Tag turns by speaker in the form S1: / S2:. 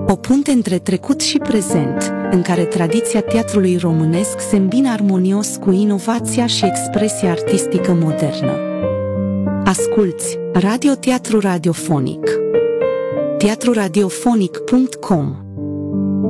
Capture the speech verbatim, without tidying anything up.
S1: O punte între trecut și prezent, în care tradiția teatrului românesc se îmbină armonios cu inovația și expresia artistică modernă. Asculți Radio-Teatru Radiofonic. teatru radiofonic punct com